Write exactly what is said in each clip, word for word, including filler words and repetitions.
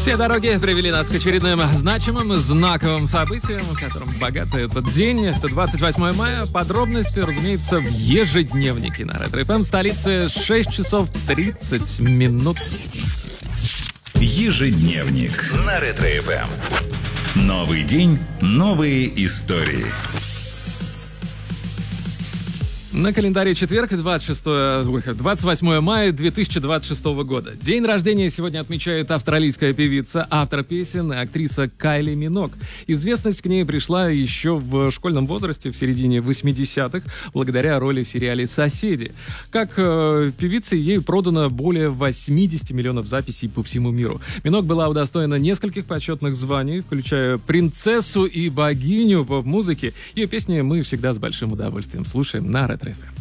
Все дороги привели нас к очередным значимым, знаковым событиям, которым богат этот день. Это двадцать восьмое мая. Подробности, разумеется, в ежедневнике на Ретро эф эм. Столице шесть часов тридцать минут. Ежедневник на Ретро эф эм. Новый день, новые истории. На календаре четверг, двадцать шестое, двадцать восьмое мая две тысячи двадцать шестого года. День рождения сегодня отмечает австралийская певица, автор песен и актриса Кайли Миноуг. Известность к ней пришла еще в школьном возрасте, в середине восьмидесятых, благодаря роли в сериале «Соседи». Как э, певице ей продано более восемьдесят миллионов записей по всему миру. Миноуг была удостоена нескольких почетных званий, включая принцессу и богиню в музыке. Ее песни мы всегда с большим удовольствием слушаем на Ретро эф эм.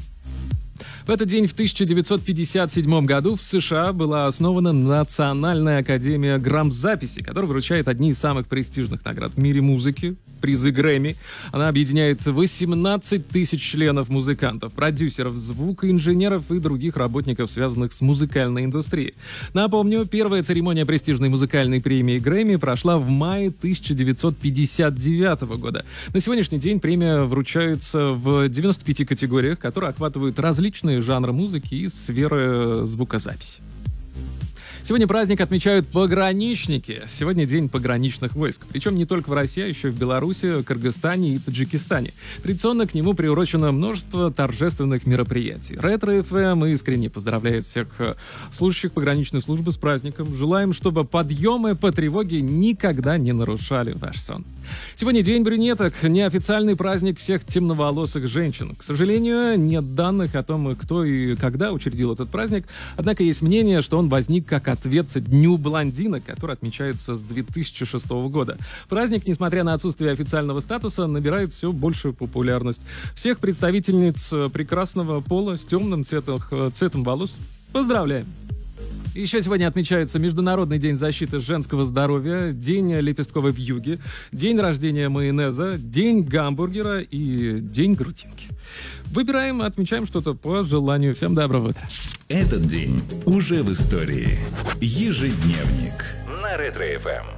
В этот день в тысяча девятьсот пятьдесят седьмом году в США была основана Национальная академия грамзаписи, которая вручает одни из самых престижных наград в мире музыки — призы Грэмми. Она объединяет восемнадцать тысяч членов музыкантов, продюсеров, звукоинженеров и других работников, связанных с музыкальной индустрией. Напомню, первая церемония престижной музыкальной премии Грэмми прошла в мае тысяча девятьсот пятьдесят девятого года. На сегодняшний день премия вручается в девяноста пяти категориях, которые охватывают различные жанры музыки и сферы звукозаписи. Сегодня праздник отмечают пограничники. Сегодня день пограничных войск. Причем не только в России, а еще и в Беларуси, Кыргызстане и Таджикистане. Традиционно к нему приурочено множество торжественных мероприятий. Ретро эф эм искренне поздравляет всех служащих пограничной службы с праздником. Желаем, чтобы подъемы по тревоге никогда не нарушали ваш сон. Сегодня день брюнеток, неофициальный праздник всех темноволосых женщин. К сожалению, нет данных о том, кто и когда учредил этот праздник, однако есть мнение, что он возник как ответ Дню блондинок, который отмечается с две тысячи шестого года. Праздник, несмотря на отсутствие официального статуса, набирает все большую популярность. Всех представительниц прекрасного пола с темным цветом, цветом волос поздравляем! Еще сегодня отмечается Международный день защиты женского здоровья, День лепестковой вьюги, День рождения майонеза, День гамбургера и День грудинки. Выбираем, отмечаем что-то по желанию. Всем доброго утра. Этот день уже в истории. Ежедневник на Ретро эф эм.